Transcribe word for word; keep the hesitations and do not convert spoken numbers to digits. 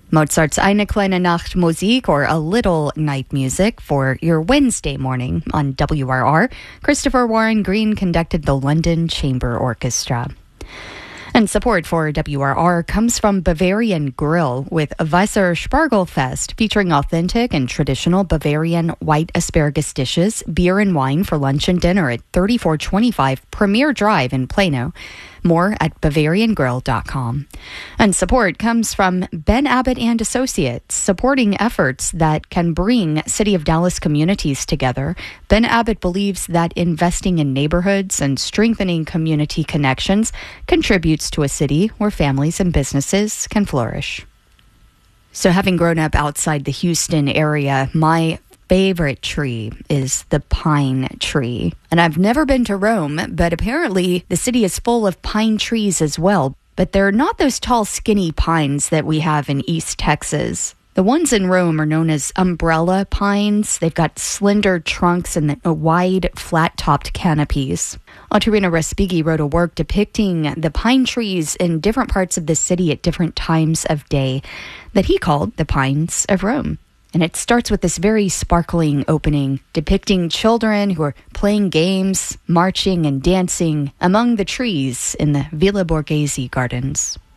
Mozart's Eine kleine Nacht Musik, or a little night music, for your Wednesday morning on W R R. Christopher Warren Green conducted the London Chamber Orchestra. And support for W R R comes from Bavarian Grill with Weisser Spargelfest, featuring authentic and traditional Bavarian white asparagus dishes, beer and wine for lunch and dinner at thirty-four twenty-five Premier Drive in Plano. More at bavarian grill dot com. And support comes from Ben Abbott and Associates, supporting efforts that can bring City of Dallas communities together. Ben Abbott believes that investing in neighborhoods and strengthening community connections contributes to a city where families and businesses can flourish. So having grown up outside the Houston area, my favorite tree is the pine tree. And I've never been to Rome, but apparently the city is full of pine trees as well. But they're not those tall, skinny pines that we have in East Texas. The ones in Rome are known as umbrella pines. They've got slender trunks and wide, flat-topped canopies. Autorina Respighi wrote a work depicting the pine trees in different parts of the city at different times of day that he called the Pines of Rome. And it starts with this very sparkling opening, depicting children who are playing games, marching and dancing among the trees in the Villa Borghese gardens.